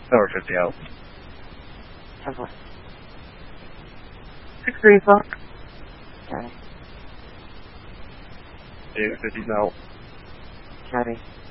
Over 50 out. 10-4. 6-3 o'clock. Copy. 850 out. Copy.